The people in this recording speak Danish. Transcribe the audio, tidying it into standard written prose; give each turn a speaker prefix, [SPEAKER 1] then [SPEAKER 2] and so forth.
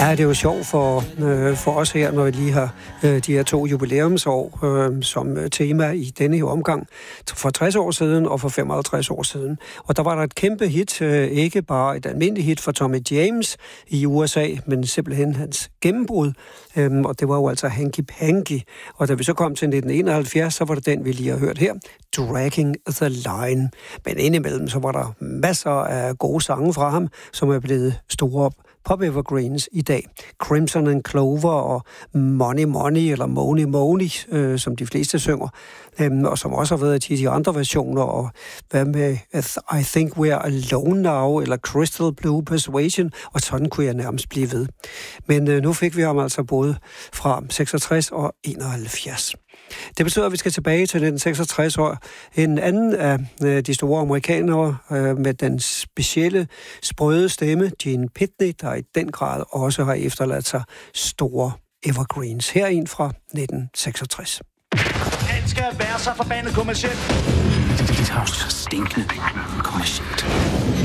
[SPEAKER 1] Ja, det er jo sjovt for os her, når vi lige har de her 2 jubilæumsår som tema i denne her omgang. For 60 år siden og for 55 år siden. Og der var der et kæmpe hit, ikke bare et almindeligt hit for Tommy James i USA, men simpelthen hans gennembrud. Og det var jo altså Hanky Panky. Og da vi så kom til 1971, så var det den, vi lige har hørt her, Dragging the Line. Men indimellem, så var der masser af gode sange fra ham, som er blevet store pop evergreens i dag. Crimson and Clover og Money Money eller Money Money, som de fleste synger, og som også har været i de andre versioner, og hvad med I Think We're Alone Now eller Crystal Blue Persuasion, og sådan kunne jeg nærmest blive ved. Men nu fik vi ham altså både fra 66 og 71. Det betyder, at vi skal tilbage til 1966 år. En anden af de store amerikanere med den specielle, sprøde stemme, Gene Pitney, der i den grad også har efterladt sig store evergreens. Her en fra 1966.
[SPEAKER 2] Den skal være så forbandet kommercielt.
[SPEAKER 3] Det er jo så stinkende kommercielt.